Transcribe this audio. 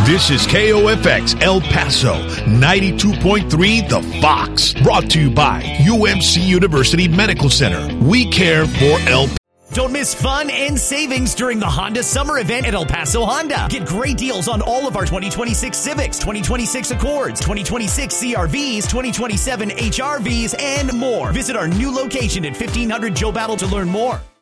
This is KOFX El Paso, 92.3 The Fox. Brought to you by UMC University Medical Center. We care for El Paso. Don't miss fun and savings during the Honda Summer Event at El Paso Honda. Get great deals on all of our 2026 Civics, 2026 Accords, 2026 CRVs, 2027 HRVs, and more. Visit our new location at 1500 Joe Battle to learn more.